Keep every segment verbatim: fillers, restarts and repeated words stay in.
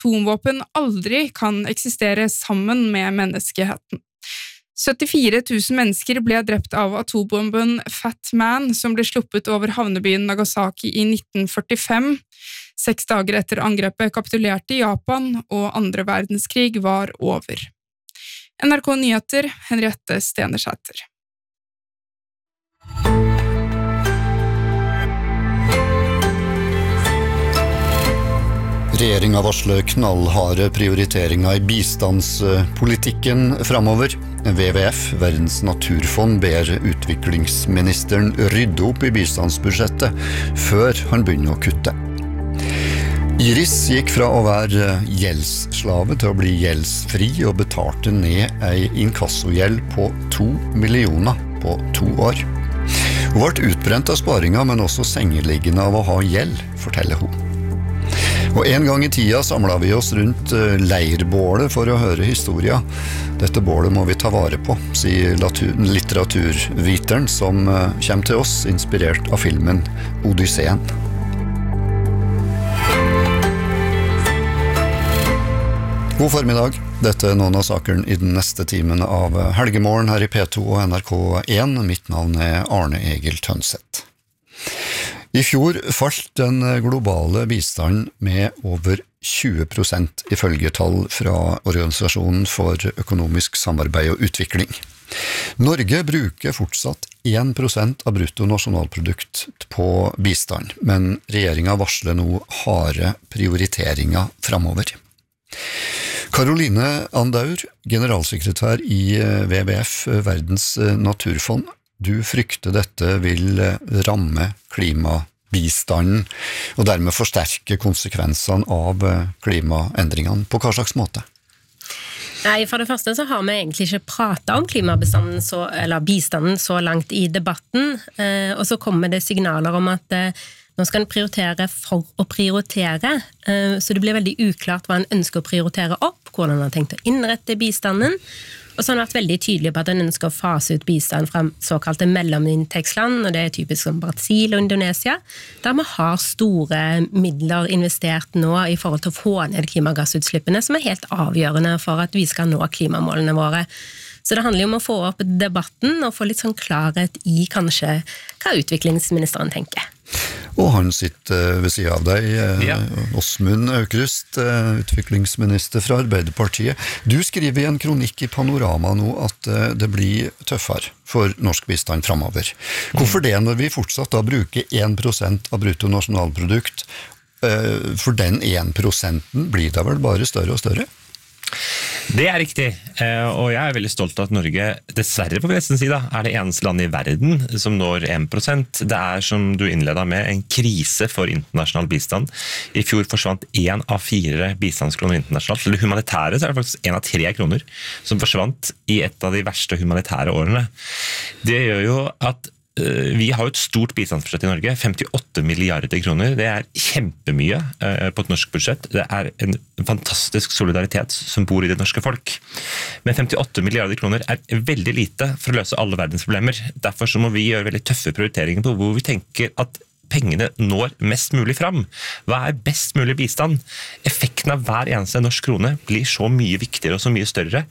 atomvåpen aldri kan eksistere sammen med menneskeheten. syttifire tusen mennesker ble drept av atombomben Fat Man, som ble sluppet over havnebyen Nagasaki i nitten førtifem. Seks dager etter angrepet kapitulerte Japan, og andre verdenskrig var over. N R K Nyheter, Henriette Stenersæter. Regjeringen varsler knallharde prioriteringer i bistandspolitikken fremover. W W F, Verdens naturfond, ber utviklingsministeren rydde opp i bistandsbudsjettet før han begynner å kutte. Iris gikk fra å være gjeldsslave til å bli gjeldsfri og betalte ned ei inkassogjeld på to millioner på to år. Hun ble utbrent av sparinga, men også sengeliggende av å ha gjeld, forteller hun. Og en gang i tida samlet vi oss rundt leirbålet for å høre historia. Dette bålet må vi ta vare på, sier litteraturviteren som kommer til oss inspirert av filmen Odysseen. God formiddag. Dette er noen av sakene i den neste timen av Helgemorgen her i P to og N R K en. Mitt navn er Arne Egil Tønseth. I fjor falt den globale bistanden med over tjue prosent ifølge tall fra Organisasjonen for økonomisk samarbeid og utvikling. Norge bruker fortsatt én prosent av bruttonasjonalprodukt på bistand, men regjeringen varsler nå harde prioriteringer fremover. Caroline Andaur, generalsekretær i W W F, Verdens naturfond, du frykter dette vil ramme klimabistanden og dermed forsterke konsekvensene av klimaendringene. På hva slags måte? Nei, for det første så har vi egentlig ikke pratet om klimabistanden så, eller bistanden så langt i debatten, eh, og så kommer det signaler om at eh, nå skal en prioritere for å prioritere, eh, så det blir veldig uklart hva en ønsker å prioritere opp, hvordan en har tenkt å innrette bistanden, og så har han vært veldig tydelig på at en ønsker å fase ut bistand fra såkalte mellominntektsland, og det er typisk som Brasil og Indonesia, der vi har store midler investert nå i forhold til å få ned klimagassutslippene, som er helt avgjørende for at vi skal nå klimamålene våre. Så det handler jo om å få opp debatten og få litt sånn klarhet i kanskje hva utviklingsministeren tenker. Og han sitter ved siden av deg, ja. Åsmund Aukrust, utviklingsminister fra Arbeiderpartiet. Du skriver i en kronikk i Panorama nå at det blir tøffere for norsk bistand fremover. Hvorfor det når vi fortsatt da bruker én prosent av bruttonasjonalprodukt? For den én prosenten blir da vel bare større og større? Det er riktig, og jeg er veldig stolt av at Norge, dessverre på vestens side, er det eneste landet i verden som når én prosent. Det er, som du innledet med, en krise for internasjonal bistand. I fjor forsvant én av fire bistandskroner internasjonalt. Eller humanitære, så er det faktisk én av tre kroner som forsvant i et av de verste humanitære årene. Det gjør jo at vi har jo et stort bistandsbudsjett i Norge, femtiåtte milliarder kroner. Det er kjempemye på et norsk budsjett. Det er en fantastisk solidaritet som bor i det norske folk. Men femtiåtte milliarder kroner er veldig lite for å løse alle verdens problemer. Derfor så må vi gjøre veldig tøffe prioriteringer på hvor vi tenker at pengene når mest mulig fram. Hva er best mulig bistand? Effekten av hver eneste norsk krone blir så mye viktigere og så mye større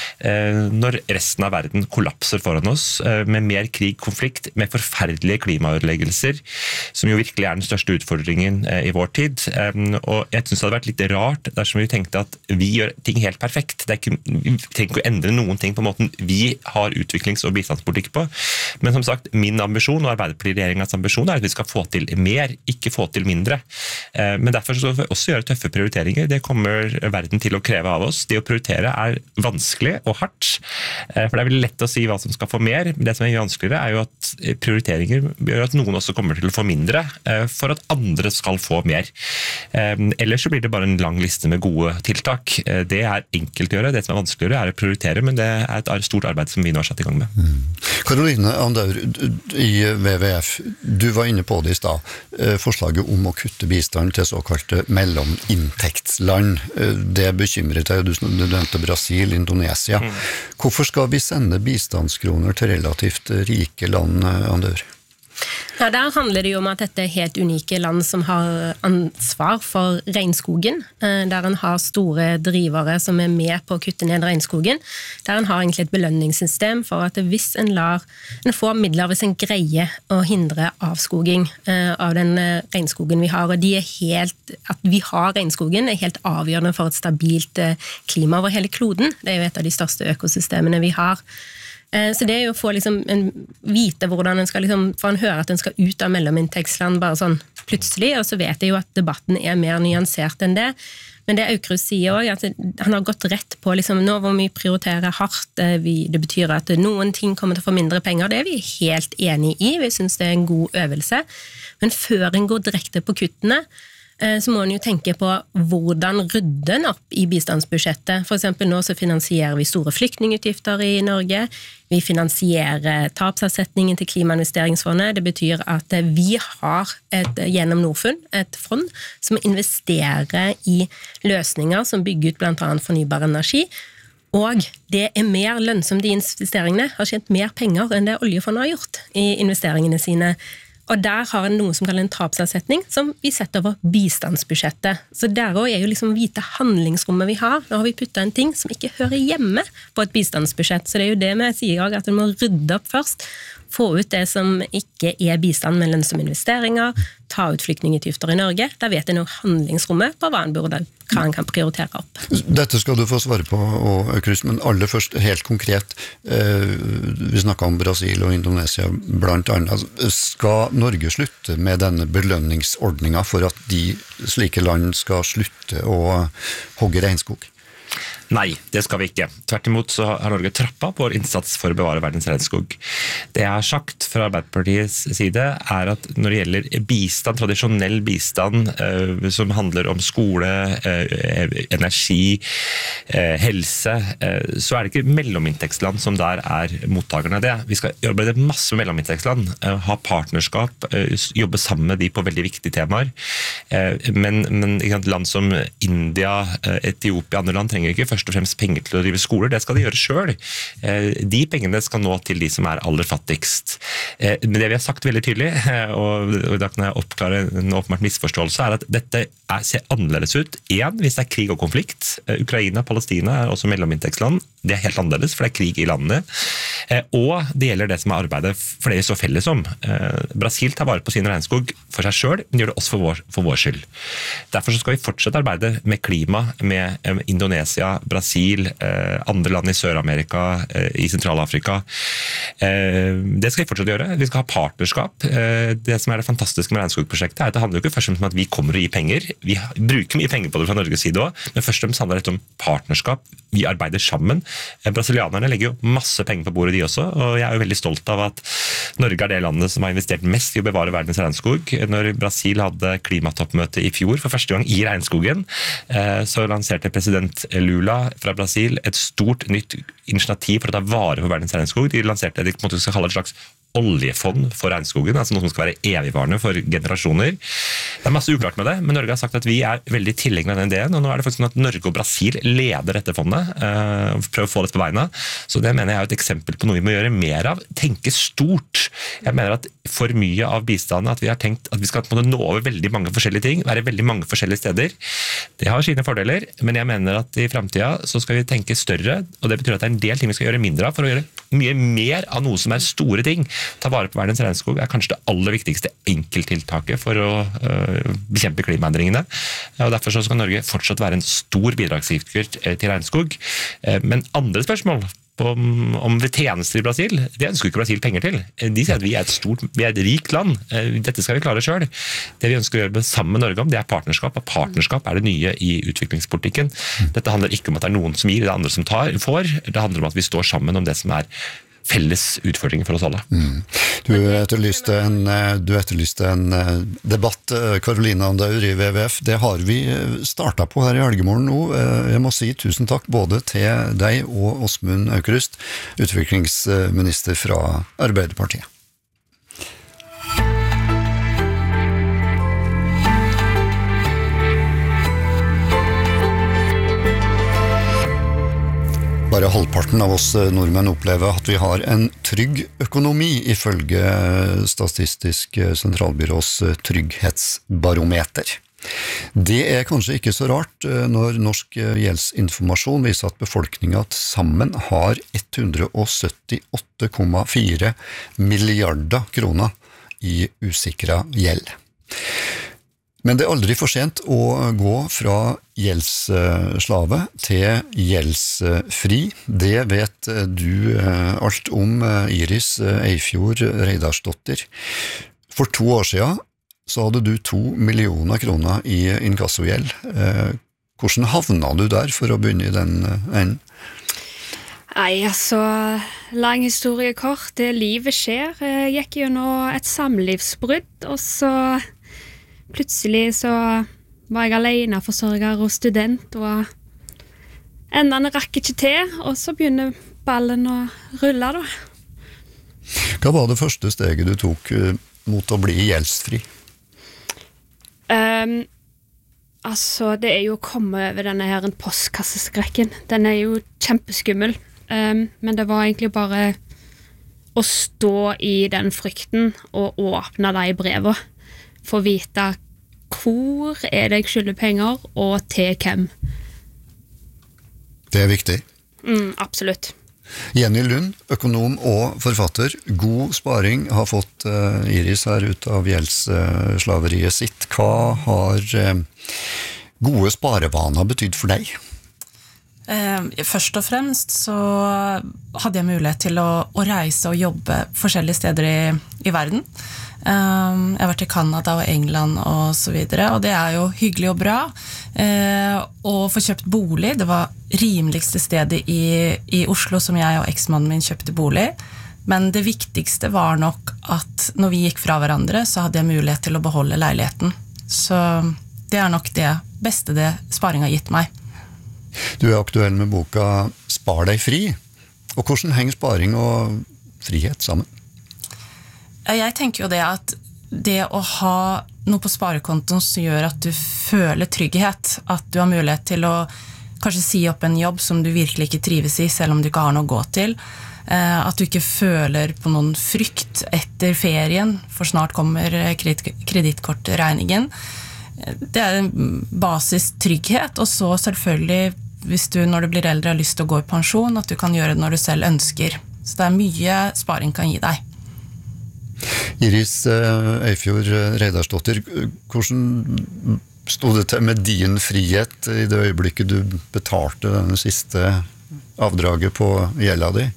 når resten av verden kollapser foran oss med mer krig, konflikt, med forferdelige klimaødeleggelser, som jo virkelig er den største utfordringen i vår tid. Og jeg synes det hadde vært litt rart dersom vi tenkte at vi gjør ting helt perfekt. Det er ikke, vi trenger ikke å endre noen ting på måten vi har utviklings- og bistandspolitikk på. Men som sagt, min ambisjon og Arbeiderparti-regjeringens ambisjon er at vi skal få til til mer, ikke få til mindre. Men derfor skal vi også gjøre tøffe prioriteringer. Det kommer verden til å kreve av oss. Det å prioritere er vanskelig og hardt, for det er veldig lett å si hva som skal få mer. Det som er vanskeligere er jo at prioriteringer gjør at noen også kommer til å få mindre, for at andre skal få mer. Ellers så blir det bare en lang liste med gode tiltak. Det er enkelt å gjøre. Det som er vanskeligere er å prioritere, men det er et stort arbeid som vi nå har satt i gang med. Caroline Andaur i W W F, du var inne på det i da, forslaget om å kutte bistand til såkalte mellominntektsland. Det bekymret deg, du nevnte Brasil, Indonesia. Mm. Hvorfor skal vi sende bistandskroner til relativt rike land, Andaur? Ja, der handler det jo om at dette er helt unike land som har ansvar for regnskogen, der en har store drivere som er med på å kutte ned regnskogen, der en har egentlig et belønningssystem for at hvis en lar, en får midler hvis en greier å hindre avskoging av den regnskogen vi har, og de er helt, at vi har regnskogen er helt avgjørende for et stabilt klima over hele kloden. Det er jo et av de største økosystemene vi har. Så det er jo å få liksom en, vite hvordan en skal, liksom, for en hører at en skal ut av mellominntektsland bare sånn plutselig, og så vet jeg jo at debatten er mer nyansert enn det. Men det Aukrust sier også, at han har gått rett på liksom, nå hvor vi prioriterer hardt, vi, det betyr at noen ting kommer til å få mindre penger, det er vi helt enige i, vi synes det er en god øvelse. Men før en går direkte på kuttene, så må en jo tenke på hvordan rydde en opp i bistandsbudsjettet. For eksempel nå så finansierer vi store flyktningutgifter i Norge, vi finansierer tapsavsetningen til klimainvesteringsfondet, det betyr at vi har et, gjennom Norfund et fond som investerer i løsninger som bygger ut blant annet fornybar energi, og det er mer lønnsomt de investeringene, har tjent mer penger enn det oljefondet har gjort i investeringene sine. Og der har en noe som kaller en tapsavsetning, som vi setter over bistandsbudsjettet. Så der også er jo liksom vite handlingsrommet vi har. Nå har vi puttet en ting som ikke hører hjemme på et bistandsbudsjett. Så det er jo det vi sier også, at en må rydde opp først, få ut det som ikke er bistand med lønnsomme investeringer, ta ut flyktningutgifter i Norge. Da vet en jo handlingsrommet på hva en burde, hva en kan prioritere opp. Dette skal du få svare på, Aukrust, men aller først helt konkret, eh, vi snakket om Brasil og Indonesia blant annet. Skal Norge slutte med denne belønningsordningen for at de slike land skal slutte å hogge regnskog? Nei, det skal vi ikke. Tvert imot så har Norge trappet på vår innsats for å bevare verdens regnskog. Det jeg har sagt fra Arbeiderpartiets side er at når det gjelder bistand, tradisjonell bistand eh, som handler om skole, eh, energi, eh, helse, eh, så er det ikke mellominntektsland som der er mottakerne av det. Vi skal jobbe med masse mellominntektsland, eh, ha partnerskap, eh, jobbe sammen med de på veldig viktige temaer. Eh, men, men land som India, eh, Etiopia, andre land trenger ikke først og fremst penger til å drive skoler, det skal de gjøre selv. De pengene skal nå til de som er aller fattigst. Men det vi har sagt veldig tydelig, og da kan jeg oppklare en åpenbart misforståelse, er at dette er, ser annerledes ut. En, hvis det er krig og konflikt. Ukraina, Palestina er også mellominntektsland. Det er helt annerledes, for det er krig i landene. Og det gjelder det som er arbeidet flere så felles om. Brasil tar vare på sin regnskog for seg selv, men gjør det også for vår, for vår skyld. Derfor så skal vi fortsette arbeide med klima, med Indonesia, Brasil, andre land i Sør-Amerika, i Sentral-Afrika. Det skal vi fortsette å gjøre. Vi skal ha partnerskap. Det som er det fantastiske med regnskogprosjektet er at det handler jo ikke først og fremst om at vi kommer og gir penger. Vi bruker mye penger på det fra Norges side også, men først og fremst handler det om partnerskap. Vi arbeider sammen. Brasilianerne legger jo masse penger på bordet de også, og jeg er jo veldig stolt av at Norge er det landet som har investert mest i å bevare verdens regnskog. Når Brasil hadde klimatoppmøte i fjor for første gang i regnskogen, så lanserte president Lula fra Brasil et stort nytt initiativ for å ta vare på verdens regnskog. De lanserte det de skal kalle et slags oljefond for regnskogen, altså noe som skal være evigvarende for generasjoner. Det er masse uklart med det, men Norge har sagt at vi er veldig tilhengere av den ideen, og nå er det faktisk sånn at Norge og Brasil leder dette fondet, og prøver å få dette på beina. Så det mener jeg er et eksempel på noe vi må gjøre mer av. Tenke stort. Jeg mener at for mye av bistanden, at vi har tenkt at vi skal nå over veldig mange forskjellige ting, være veldig mange forskjellige steder. Det har sine fordeler, men jeg mener at i fremtiden så skal vi tenke større, og det betyr at det er en del ting vi skal gjøre mindre av, for å gjøre mye mer av noe som er store ting. Ta vare på verdens regnskog er kanskje det aller viktigste enkelttiltaket for å øh, bekjempe klimaendringene. Og derfor så skal Norge fortsatt være en stor bidragsgiver til regnskog. Men andre spørsmål om, om tjenester i Brasil, det ønsker ikke Brasil penger til. De sier at vi er et stort, vi er et rikt land. Dette skal vi klare selv. Det vi ønsker å gjøre sammen med Norge om, det er partnerskap, og partnerskap er det nye i utviklingspolitikken. Dette handler ikke om at det er noen som gir, det er andre som tar, får. Det handler om at vi står sammen om det som er felles utfordringer for oss alle. Mm. Du etterlyste en, du etterlyste en debatt, Karolina Andaur i W W F. Det har vi startet på her i Helgemorgen nå. Jeg må si tusen takk både til deg og Åsmund Aukrust, utviklingsminister fra Arbeiderpartiet. Bare halvparten av oss nordmenn opplever at vi har en trygg økonomi, ifølge Statistisk sentralbyrås trygghetsbarometer. Det er kanskje ikke så rart når Norsk gjeldsinformasjon viser at befolkningen sammen har hundre og syttiåtte komma fire milliarder kroner i usikret gjeld. Men det er aldri for sent å gå fra gjeldsslave til gjeldsfri. Det vet du alt om, Iris Eifjord Reidarsdottir. For to år siden så hadde du to millioner kroner i inkassogjeld. Hvordan havnet du der for å begynne i den enden? Nei, altså, lang historie kort, det livet skjer. Jeg gikk jo nå et samlivsbrudd, og så plutselig så var jeg alene forsørger og student, og endene rakk ikke til, og så begynner ballen å rulle da. Hva var det første steget du tok mot å bli gjeldsfri? Um, altså, det er jo å komme over denne her postkasseskrekken. Den er jo kjempeskummel, um, men det var egentlig bare å stå i den frykten og åpne de brevene, for å vite hvor er det jeg skylder penger, og til hvem. Det er viktig. Mm, absolutt. Jenny Lund, økonom og forfatter. God sparing har fått uh, Iris her ut av gjeldsslaveriet sitt. Hva har uh, gode sparevaner betydd for deg? Eh, først og fremst så hadde jeg mulighet til å, å reise og jobbe forskjellige steder i, i verden. Um, jeg har vært i Kanada og England og så videre, og det er jo hyggelig og bra. Uh, og få kjøpt bolig, det var rimeligste stedet i, i Oslo som jeg og eksmannen min kjøpte bolig. Men det viktigste var nok at når vi gikk fra hverandre, så hadde jeg mulighet til å beholde leiligheten. Så det er nok det beste det sparing har gitt meg. Du er aktuell med boka Spar deg fri. Og hvordan henger sparing og frihet sammen? Jeg tenker jo det at det å ha noe på sparekontoen som gjør at du føler trygghet, at du har mulighet til å kanskje si opp en jobb som du virkelig ikke trives i, selv om du ikke har noe å gå til, at du ikke føler på noen frykt etter ferien, for snart kommer kredittkortregningen. Det er en basis trygghet, og så selvfølgelig, hvis du når du blir eldre har lyst til å gå i pensjon, at du kan gjøre det når du selv ønsker. Så det er mye sparing kan gi deg. Iris Eifjord Reidarsdottir, hvordan stod det til med din frihet i det øyeblikket du betalte denne siste avdraget på gjelda di?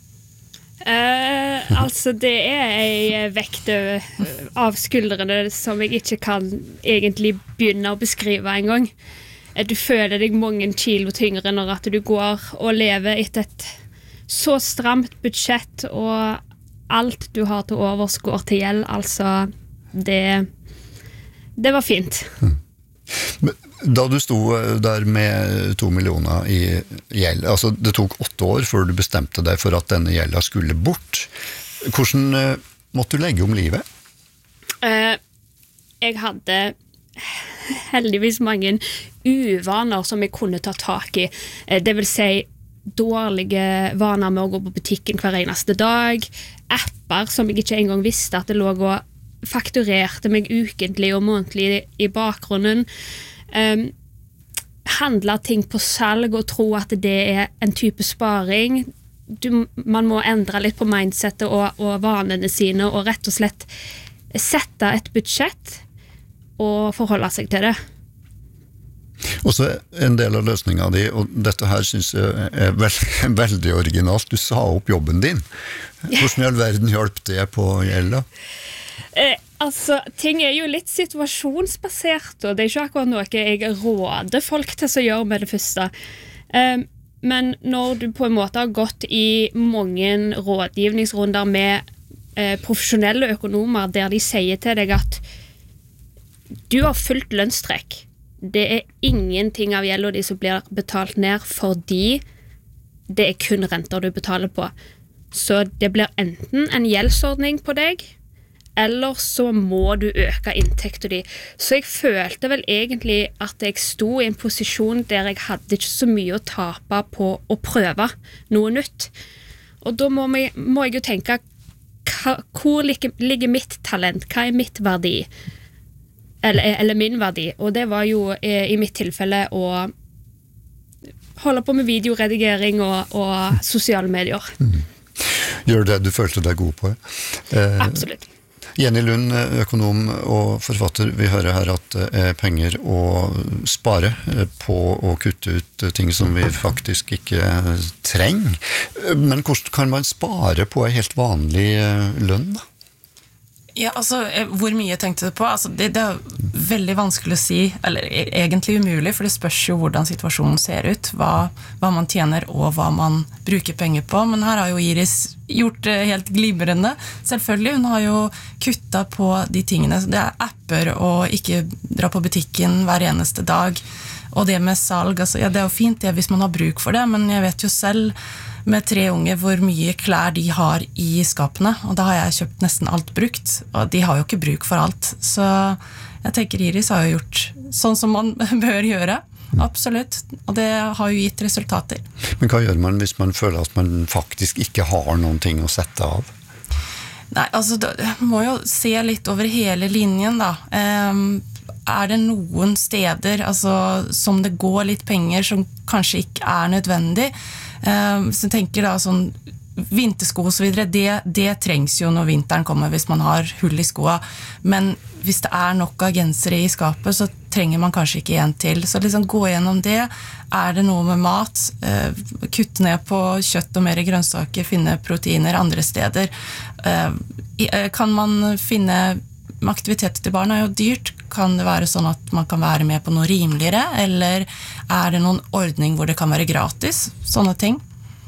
Eh, altså det er en vekt av skuldrene som jeg ikke kan egentlig begynne å beskrive en gang. Du føler deg mange kilo tyngre når at du går og lever etter et så stramt budsjett, og alt du har til overs går til gjeld, altså det, det var fint. Da du sto der med to millioner i gjeld, altså det tok åtte år før du bestemte deg for at denne gjelda skulle bort. Hvordan måtte du legge om livet? Uh, jeg hadde heldigvis mange uvaner som jeg kunne ta tak i. Uh, det vil si dårlige vaner med å gå på butikken hver eneste dag, apper som jeg ikke engang visste at det lå og fakturerte meg ukentlig og månedlig i bakgrunnen, um, handle ting på salg og tro at det er en type sparing. Du, man må endre litt på mindsetet og, og vanene sine, og rett og slett sette et budsjett og forholde seg til det. Også en del av løsningen din, og dette her synes jeg er veld, veldig originalt, du sa opp jobben din. Hvordan i all verden hjalp det på gjelda? Eh, altså, ting er jo litt situasjonsbasert, og det er ikke akkurat noe jeg råder folk til å gjøre med det første. Eh, men når du på en måte har gått i mange rådgivningsrunder med eh, profesjonelle økonomer, der de sier til deg at du har fullt lønnstrekk, det er ingenting av gjelda de som blir betalt ned, fordi det er kun renter du betaler på. Så det blir enten en gjeldsordning på deg, eller så må du øke inntekten din. Så jeg følte vel egentlig at jeg sto i en posisjon der jeg hadde ikke så mye å tape på å prøve noe nytt. Og da må, vi, må jeg jo tenke, hva, hvor ligger, ligger mitt talent? Hva er mitt verdi? Eller, eller min verdi? Og det var jo i, i mitt tilfelle å holde på med videoredigering og, og sosiale medier. Mm. Gjør det du følte deg god på? Eh, Absolutt. Jenny Lund, økonom og forfatter, vi hører her at det er penger å spare på å kutte ut ting som vi faktisk ikke trenger. Men hvordan kan man spare på en helt vanlig lønn da? Ja, altså, hvor mye tenkte du på? Altså, det, det er veldig vanskelig å si, eller egentlig umulig, for det spørs jo hvordan situasjonen ser ut, hva, hva man tjener og hva man bruker penger på, men her har jo Iris gjort det helt glimrende. Selvfølgelig, hun har jo kuttet på de tingene, det er apper og ikke dra på butikken hver eneste dag, og det med salg, altså, ja, det er jo fint det hvis man har bruk for det, men jeg vet jo selv med tre unge hvor mye klær de har i skapene, og da har jeg kjøpt nesten alt brukt, og de har jo ikke bruk for alt, så jeg tenker Iris har jo gjort sånn som man bør gjøre, absolutt, og det har jo gitt resultater. Men hva gjør man hvis man føler at man faktisk ikke har noen ting å sette av? Nei, altså, da må jo se litt over hele linjen da, um, er det noen steder altså, som det går litt penger som kanskje ikke er nødvendig, Um, så jeg tenker da sånn vintersko og så videre, det, det trengs jo når vinteren kommer hvis man har hull i skoa, men hvis det er nok av gensere i skapet så trenger man kanskje ikke en til, så liksom gå gjennom det, er det noe med mat, uh, kutte ned på kjøtt og mer grønnsaker, finne proteiner andre steder, uh, kan man finne aktiviteter til barn er jo dyrt, kan det være sånn at man kan være med på noe rimeligere, eller er det noen ordning hvor det kan være gratis, sånne ting?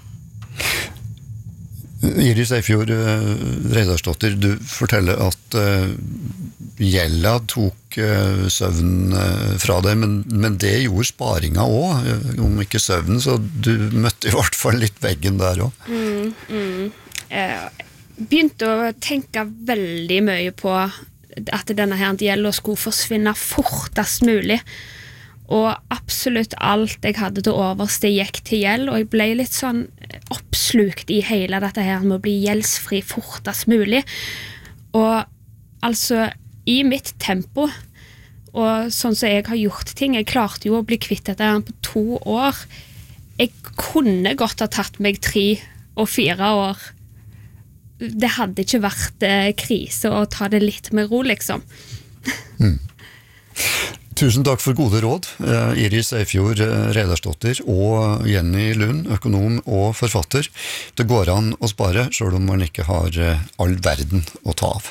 Iris Eifjord Reidarsdotter, du forteller at uh, gjelda tok uh, søvn uh, fra deg, men, men det gjorde sparinga også, uh, om ikke søvn, så du møtte i hvert fall litt veggen der også. Mm, mm. Jeg begynte å tenke veldig mye på at denne her gjelda skulle forsvinne fortest mulig, og absolutt alt jeg hadde til overs det gikk til gjeld, og jeg ble litt sånn oppslukt i hele dette her med å bli gjeldsfri fortest mulig, og altså i mitt tempo og sånn som jeg har gjort ting, jeg klarte jo å bli kvitt dette her på to år, jeg kunne godt ha tatt meg tre og fire år, det hadde ikke vært eh, krise å ta det litt med ro, liksom. Mm. Tusen takk for gode råd, eh, Iris Eifjord Reidarsdotter og Jenny Lund, økonom og forfatter. Det går an å spare, selv om man ikke har eh, all verden å ta av.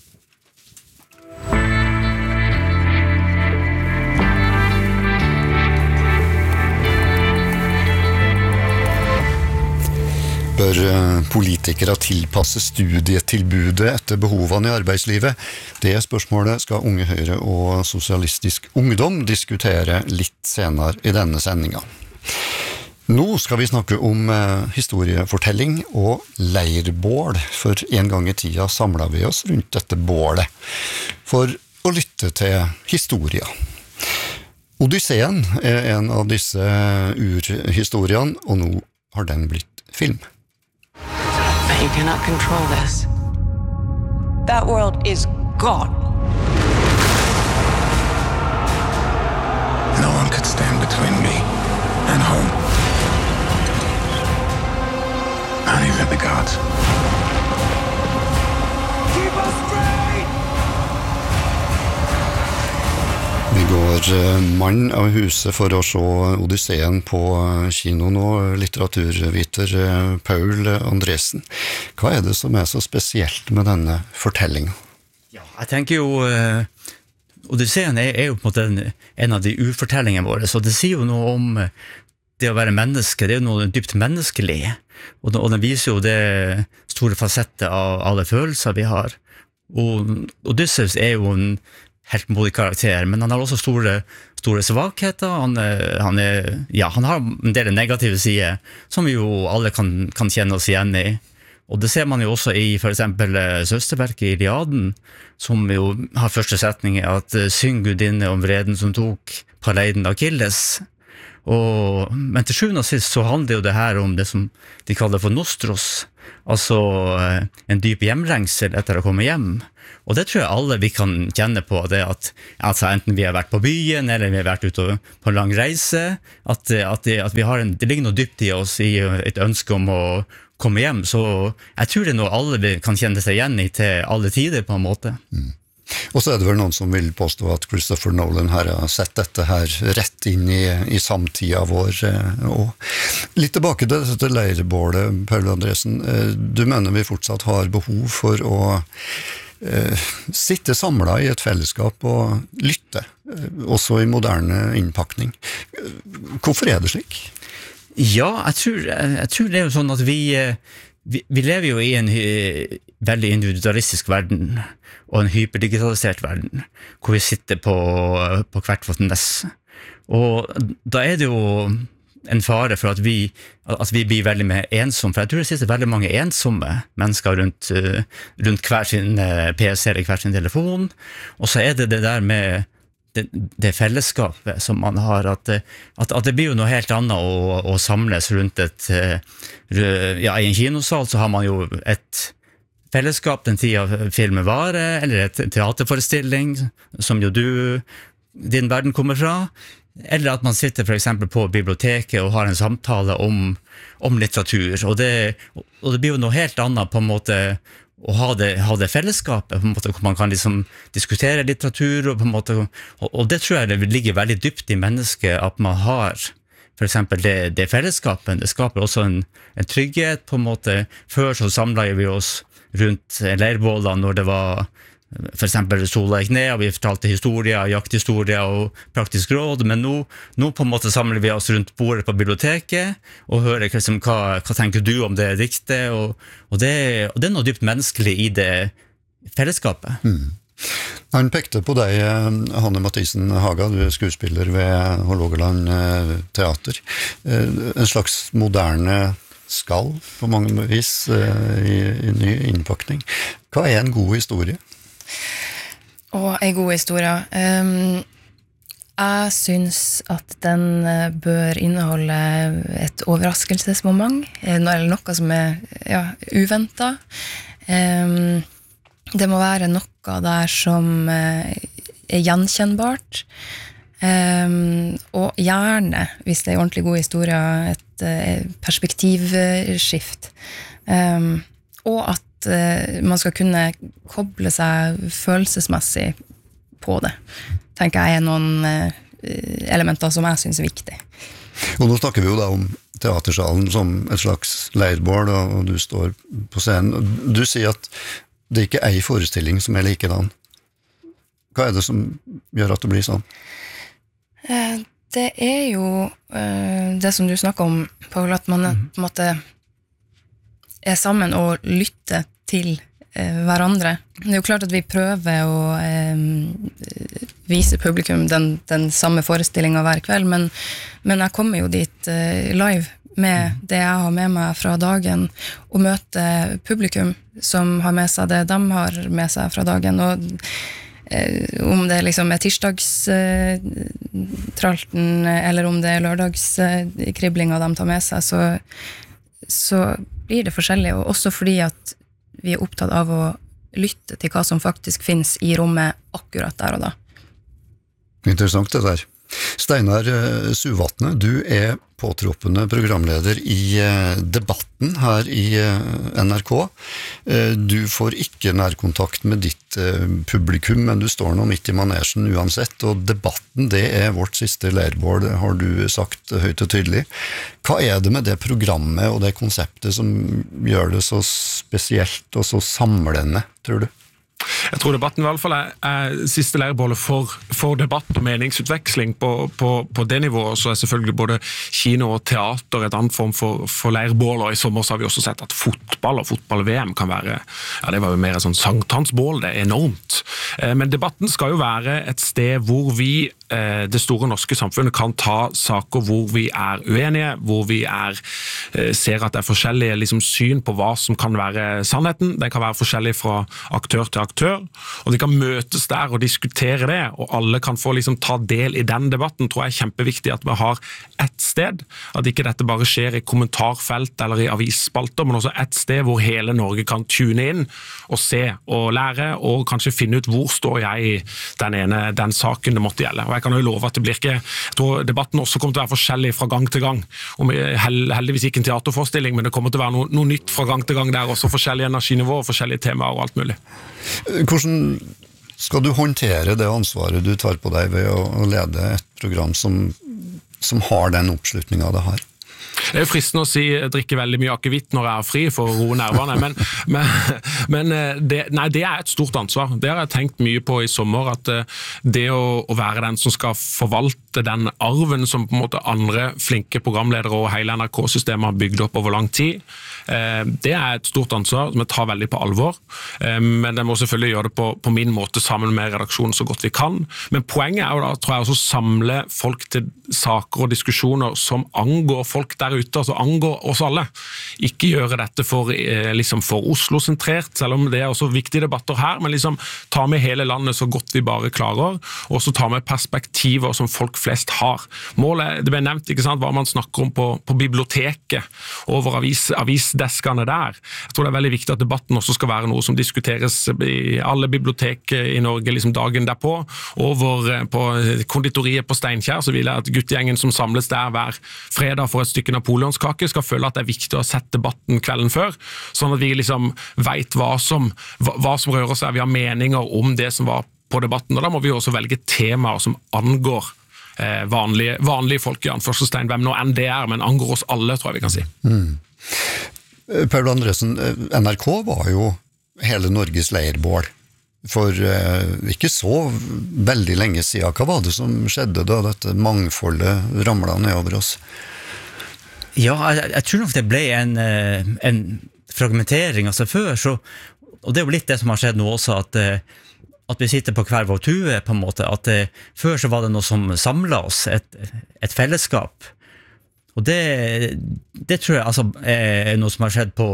Bør politikere tilpasse studietilbudet etter behovene i arbeidslivet? Det spørsmålet skal Unge Høyre og Sosialistisk Ungdom diskutere litt senere i denne sendingen. Nå skal vi snakke om historiefortelling og leirbål, for en gang i tida samlet vi oss rundt dette bålet for å lytte til historier. Odysseen er en av disse urhistoriene, og nå har den blitt film. You cannot control this. That world is gone. No one could stand between me and home. Not even the gods. Keep us free! Vi går mann av huset for å se Odysseen på kino nå, litteraturviter Paul Andresen. Hva er det som er så spesielt med denne fortellingen? Ja, jeg tenker jo, uh, Odysseen er, er jo på en måte en, en av de urfortellingene våre, så det sier jo noe om det å være menneske, det er jo noe dypt menneskelig, og, og den viser jo det store fasettet av alle følelser vi har. Og Odysseus er jo en helt modig karakter, men han har også store, store svakheter, han, han, er, ja, han har en del negative sider, som vi jo alle kan, kan kjenne oss igjen i. Og det ser man jo også i for eksempel søsterverket i Iliaden, som jo har første setning at syng gudinne om vreden som tok paleiden Achilles. Og, men til sjuende og sist så handler jo det her om det som de kaller for nostros, altså en dyp hjemlengsel etter å komme hjem. Og det tror jeg alle vi kan kjenne på, det at altså enten vi har vært på byen, eller vi har vært ute på en lang reise, at, at, det, at vi har en, det ligger noe dypt i oss i et ønske om å komme hjem, så jeg tror det er noe alle vi kan kjenne seg igjen i til alle tider på en måte. Mm. Og så er det vel noen som vil påstå at Christopher Nolan her har sett dette her rett inn i, i samtida vår. Og litt tilbake til dette leirbålet, Paul Andresen. Du mener vi fortsatt har behov for å eh, sitte samlet i et fellesskap og lytte, også i moderne innpakning. Hvorfor er det slik? Ja, jeg tror, jeg tror det er jo sånn at vi, vi, vi lever jo i en veldig individualistisk verden, og en hyperdigitalisert verden, hvor vi sitter på, på hvert vårt ness. Og da er det jo en fare for at vi, at vi blir veldig mer ensomme, for jeg tror det sitter veldig mange ensomme mennesker rundt, rundt hver sin P C eller hver sin telefon, og så er det det der med det, det fellesskapet som man har, at, at, at det blir jo noe helt annet å, å samles rundt et, ja, i en kinosal så har man jo et fellesskap den tida filmen varer, eller et teaterforestilling, som jo du, din verden kommer fra, eller at man sitter for eksempel på biblioteket og har en samtale om, om litteratur, og det, og det blir jo noe helt annet på en måte å ha det, ha det fellesskapet, på en måte, hvor man kan liksom diskutere litteratur, og, på en måte, og, og det tror jeg det ligger veldig dypt i mennesket, at man har for eksempel det, det fellesskapet, det skaper også en, en trygghet, på en måte. Før så samlet vi oss rundt leirbålene når det var for eksempel sola gikk ned, og vi fortalte historier, jakthistorier og praktisk råd, men nå, nå på en måte samler vi oss rundt bordet på biblioteket og hører liksom, hva, hva tenker du om det diktet, og, og, det, og det er noe dypt menneskelig i det fellesskapet. Mm. Han pekte på deg, Hanne Mathisen Haga, du er skuespiller ved Hålogaland teater, en slags moderne skall på mange vis i, i ny innpakning. Hva er en god historie? Åh, en god historie. Um, jeg synes at den bør inneholde et overraskelsesmoment, eller noe som er ja, uventet. Um, det må være noe der som er gjenkjennbart. Um, og gjerne, hvis det er ordentlig god historie, et uh, perspektivskift. Um, og at uh, man skal kunne koble seg følelsesmessig på det, tenker jeg er noen uh, elementer som jeg synes er viktig. Og nå snakker vi jo da om teatersalen som et slags leirbål, og du står på scenen. Du sier at det ikke er en forestilling som er likedan. Hva er det som gjør at det blir sånn? Det er jo det som du snakker om, Paul, at man på en måte er sammen og lytter til hverandre. Det er jo klart at vi prøver å vise publikum den, den samme forestillingen hver kveld, men, men jeg kommer jo dit live med det jeg har med meg fra dagen, og møter publikum som har med seg det de har med seg fra dagen, og om det liksom er tirsdagstralten eller om det er lørdagskriblinga de tar med seg, så, så blir det forskjellig, og også fordi at vi er opptatt av å lytte til hva som faktisk finnes i rommet akkurat der og da. Interessant det der. Steinar Suvatne, du er påtroppende programleder i Debatten her i N R K. Du får ikke nærkontakt med ditt publikum, men du står nå midt i manesjen uansett, og Debatten, det er vårt siste leirbål, har du sagt høyt og tydelig. Hva er det med det programmet og det konseptet som gjør det så spesielt og så samlende, tror du? Jeg tror debatten i hvert fall er, er siste leirbålet for, for debatt og meningsutveksling på, på, på det nivået, så er selvfølgelig både kino og teater et annet form for, for leirbål, og i sommer så har vi også sett at fotball og fotball-V M kan være, ja det var jo mer et sånn sanktansbål, det er enormt. Men debatten skal jo være et sted hvor vi eh, det store norske samfunnet kan ta saker hvor vi er uenige, hvor vi er, eh, ser at det er forskjellige liksom, syn på hva som kan være sannheten. Det kan være forskjellig fra aktør til aktør, og de kan møtes der og diskutere det, og alle kan få liksom, ta del i den debatten. Tror jeg er kjempeviktig at vi har ett sted, at ikke dette bare skjer i kommentarfelt eller i avisspalter, men også ett sted hvor hele Norge kan tune inn og se og lære, og kanskje finne ut hvor står jeg i den ene, den saken det måtte gjelde. Og jeg kan jo love at det blir ikke, jeg tror debatten også kommer til å være forskjellig fra gang til gang, og heldigvis ikke en teaterforestilling, men det kommer til å være noe, noe nytt fra gang til gang der, også forskjellige energinivåer, forskjellige temaer og alt mulig. Hvordan skal du håndtere det ansvaret du tar på deg ved å lede et program som, som har den oppslutningen det har? Det er fristende å si drikke veldig mye akevitt når jeg er fri for å roe nervene, men, men, men det, nei, det er et stort ansvar. Det har jeg tenkt mye på i sommer, at det å, å være den som skal forvalte den arven som på en måte andre flinke programledere og hele N R K-systemet har bygd opp over lang tid, det er et stort ansvar som jeg tar veldig på alvor, men jeg må selvfølgelig gjøre det på, på min måte sammen med redaksjonen så godt vi kan. Men poenget er jo da, tror jeg, også samle folk til saker og diskusjoner som angår folk der ute, altså angår oss alle. Ikke gjøre dette for, liksom for Oslo-sentrert, selv om det er også viktige debatter her, men liksom ta med hele landet så godt vi bare klarer, og så ta med perspektiver som folk flest har. Målet, det ble nevnt, ikke sant, hva man snakker om på, på biblioteket, over avis, avisdeskene der. Jeg tror det er veldig viktig at debatten også skal være noe som diskuteres i alle bibliotek i Norge liksom dagen derpå. Over på konditoriet på Steinkjer, så vil jeg at guttgjengen som samles der hver fredag for et stykke napoleonskake skal føle at det er viktig å sette debatten kvelden før, sånn at vi liksom vet hva som, hva, hva som rører seg, vi har meninger om det som var på debatten, og da må vi også velge temaer som angår eh, vanlige, vanlige folk i anførselstegn, hvem nå enn det er, men angår oss alle, tror jeg vi kan si. Mm. Per Andresen, N R K var jo hele Norges leirbål for eh, ikke så veldig lenge siden. Hva var det som skjedde da dette mangfoldet ramlet ned over oss? Ja, jeg, jeg tror nok det ble en, en fragmentering, altså før, så, og det er jo litt det som har skjedd nå også, at, at vi sitter på hver vår tue, på en måte, at før så var det noe som samlet oss, et, et fellesskap, og det, det tror jeg altså, er noe som har skjedd på,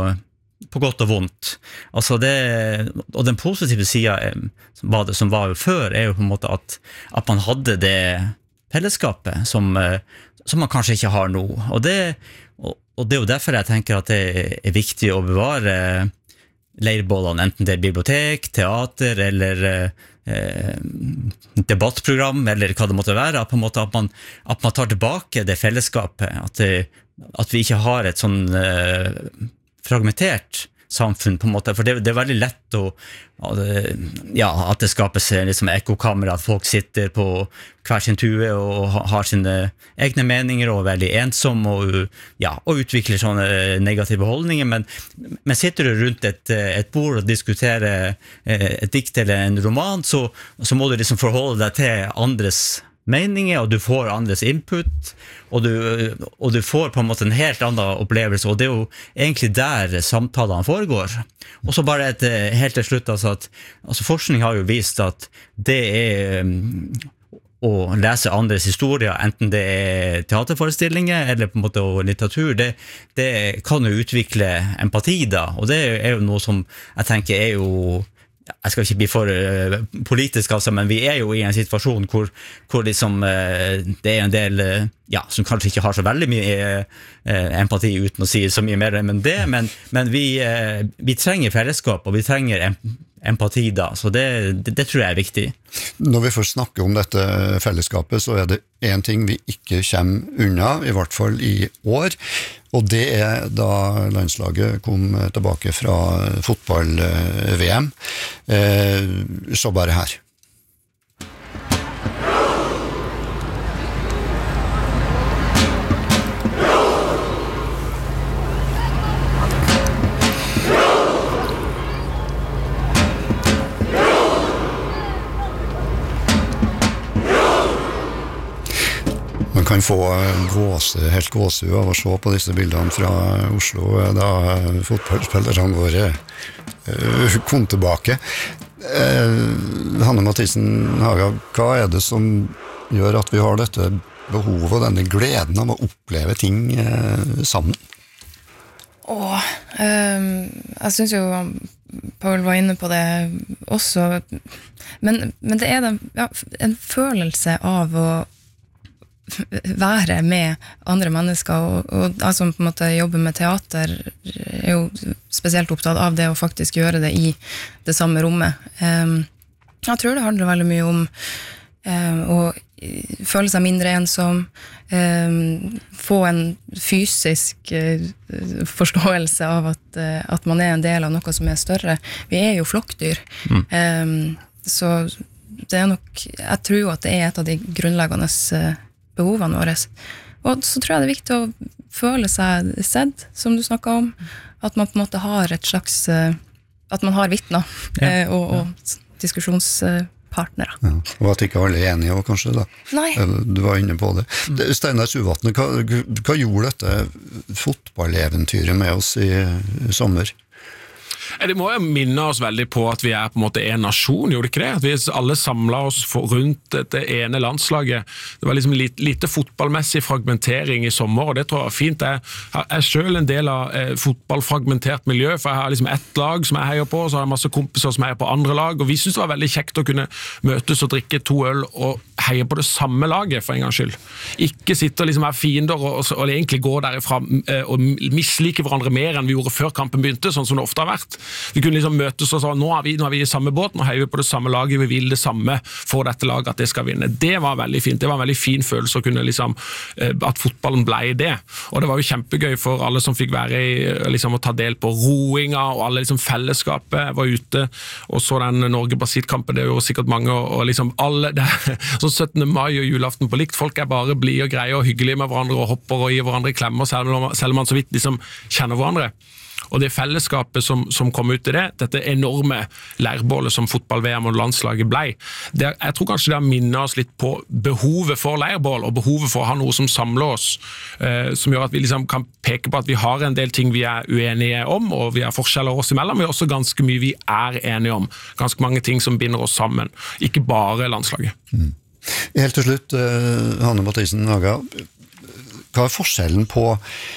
på godt og vondt. Altså det, og den positive siden var det, som var jo før, er jo på en måte at, at man hadde det fellesskapet som, som man kanskje ikke har nå. Og det, og, og det er jo derfor jeg tenker at det er viktig å bevare leirbålene, enten det er bibliotek, teater eller eh, debattprogram, eller hva det måtte være, på en måte at man, at man tar tilbake det fellesskapet, at, det, at vi ikke har et sånn eh, fragmentert samfunn på en måte, for det, det er veldig lett å, ja, at det skapes liksom ekkokamera, at folk sitter på hver sin tue og har sine egne meninger og er veldig ensom og, ja, og utvikler sånne negative holdninger, men, men sitter du rundt et, et bord og diskuterer et dikt eller en roman, så, så må du liksom forholde deg til andres meninger, og du får andres input, og du, og du får på en måte en helt annen opplevelse, og det er jo egentlig der samtalene foregår. Og så bare et, helt til slutt, altså at altså forskning har jo vist at det er um, å lese andres historier, enten det er teaterforestillinger eller på en måte litteratur, det, det kan jo utvikle empati da, og det er jo noe som jeg tenker er jo, jeg skal ikke bli for uh, politisk altså, men vi er jo i en situasjon hvor, hvor liksom, uh, det er en del uh, ja, som kanskje ikke har så veldig mye uh, empati uten å si så mye mer enn det, men, men vi, uh, vi trenger fellesskap og vi trenger em empati da, så det, det, det tror jeg er viktig. Når vi først snakker om dette fellesskapet, så er det en ting vi ikke kommer unna, i hvert fall i år, og det er da landslaget kom tilbake fra fotball-V M. Eh, så bare her. Man kan få gåse, helt gåsehud av å se på disse bildene fra Oslo da fotballspillerne våre kom tilbake. Eh, Hanne Mathisen Haga, hva er det som gjør at vi har dette behovet og denne gleden av å oppleve ting eh, sammen? Åh, um, jeg synes jo Paul var inne på det også, men, men det er den, ja, en følelse av å være med andre mennesker, og, og jeg som på en måte jobber med teater er jo spesielt opptatt av det å faktisk gjøre det i det samme rommet. Um, jeg tror det handler veldig mye om um, å føle seg mindre ensom, um, få en fysisk uh, forståelse av at, uh, at man er en del av noe som er større. Vi er jo flokkdyr. Mm. Um, så det er nok, jeg tror jo at det er et av de grunnleggende uh, behovene våre. Og så tror jeg det er viktig å føle seg sedd, som du snakket om, at man på en måte har et slags, uh, at man har vittner ja. uh, og, og diskusjonspartnere. Ja, og at ikke alle er enige også, kanskje da. Nei. Du var inne på det. Steinar Suvatne, hva, hva gjorde dette fotballeventyret med oss i, i sommer? Det må jo minne oss veldig på at vi er på en måte en nasjon, gjorde det ikke det? At vi alle samlet oss for, rundt dette ene landslaget. Det var liksom lite, lite fotballmessig fragmentering i sommer, og det tror jeg var fint. Jeg, jeg er selv en del av eh, fotballfragmentert miljø, for jeg har liksom ett lag som jeg heier på, og så har jeg masse kompiser som heier på andre lag, og vi synes det var veldig kjekt å kunne møtes og drikke to øl og heie på det samme laget, for en gangs skyld. Ikke sitte og liksom være fiender og, og, og egentlig gå derifra eh, og mislike hverandre mer enn vi gjorde før kampen begynte, sånn som det ofte har vært. Vi kunne liksom møtes og sa, nå er vi, nå er vi i samme båt, nå heier vi på det samme laget, vi vil det samme for dette laget, at det skal vinne. Det var veldig fint, det var en veldig fin følelse å kunne liksom, at fotballen ble det. Og det var jo kjempegøy for alle som fikk være i, liksom å ta del på roinga, og alle liksom fellesskapet var ute, og så den Norge-Brasil-kampen, det gjorde sikkert mange, og liksom alle, det, sånn syttende mai og julaften på likt, folk er bare blide og greie og hyggelige med hverandre, og hopper og gir hverandre klemmer, selv om, selv om man så vidt liksom kjenner hverandre. Og det fellesskapet som, som kom ut i det, dette enorme leirbålet som fotball-V M og landslaget ble, det, jeg tror kanskje det har minnet oss litt på behovet for leirbål, og behovet for å ha noe som samler oss, eh, som gjør at vi liksom kan peke på at vi har en del ting vi er uenige om, og vi har forskjeller oss imellom, men også ganske mye vi er enige om. Ganske mange ting som binder oss sammen, ikke bare landslaget. Mm. Helt til slutt, uh, Hanne Mathisen Haga, hva er forskjellen på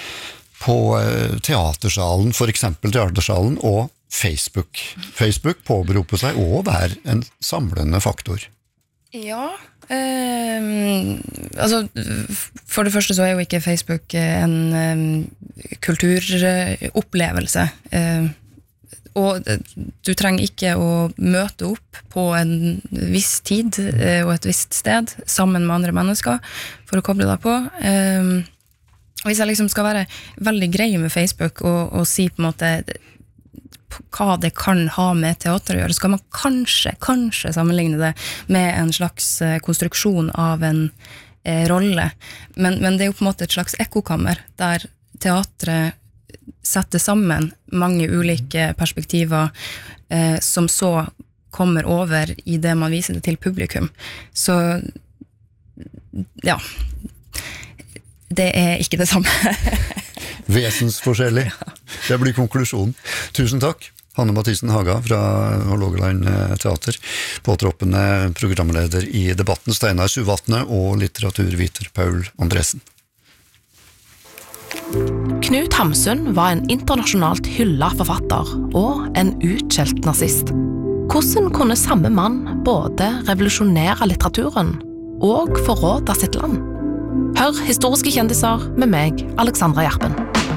på teatersalen, for eksempel teatersalen, og Facebook. Facebook påberoper seg å være en samlende faktor. Ja, eh, altså for det første så er jo ikke Facebook en um, kulturopplevelse, eh, og du trenger ikke å møte opp på en viss tid eh, og et visst sted sammen med andre mennesker for å koble deg på. Eh, Hvis jeg liksom skal være veldig grei med Facebook og, og si på en måte hva det kan ha med teater å gjøre, så kan man kanskje, kanskje sammenligne det med en slags konstruksjon av en eh, rolle. Men, men det er jo på en måte et slags ekkokammer, der teatret setter sammen mange ulike perspektiver eh, som så kommer over i det man viser det til publikum. Så ja, det er ikke det samme. Vesensforskjellig. Det blir konklusjonen. Tusen takk, Hanne Mathisen Haga fra Hålogaland Teater, påtroppende programleder i debatten, Steinar Suvatne og litteraturviter Paul Andresen. Knut Hamsun var en internasjonalt hyllet forfatter og en utskjelt nazist. Hvordan kunne samme mann både revolusjonere litteraturen og forråde sitt land? Hør historiske kjendiser med meg, Alexandra Gjerpen.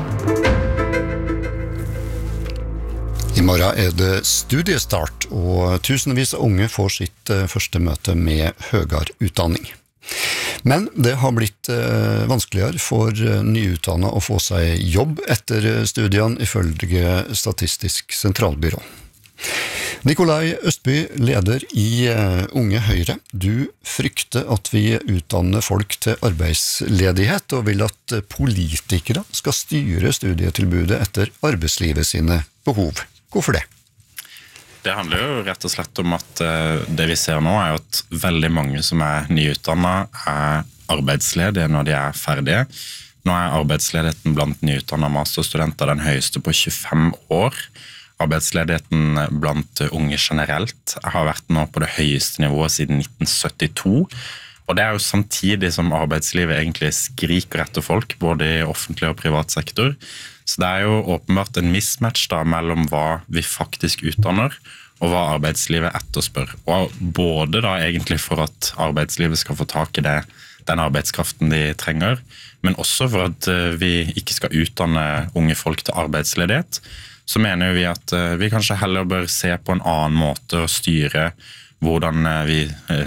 I morgen er det studiestart, og tusenvis av unge får sitt første møte med høyere utdanning. Men det har blitt vanskeligere for nyutdannet å få seg jobb etter studiene, ifølge Statistisk sentralbyrå. Nikolai Østby, leder i Unge Høyre. Du frykter at vi utdanner folk til arbeidsledighet, og vil at politikere skal styre studietilbudet etter arbeidslivet sine behov. Hvorfor det? Det handler jo rett og slett om at det vi ser nå er at veldig mange som er nyutdannet er arbeidsledige når de er ferdige. Nå er arbeidsledigheten blant nyutdannede masterstudenter den høyeste på tjuefem år, Arbeidsledigheten blant unge generelt har vært nå på det høyeste nivået siden nitten syttito, og det er jo samtidig som arbeidslivet egentlig skriker etter folk, både i offentlig og privat sektor. Så det er jo åpenbart en mismatch da mellom hva vi faktisk utdanner, og hva arbeidslivet etterspør. Og både da egentlig for at arbeidslivet skal få tak i det, den arbeidskraften de trenger, men også for at vi ikke skal utdanne unge folk til arbeidsledighet, så mener vi at vi kanskje heller bør se på en annen måte å styre hvordan vi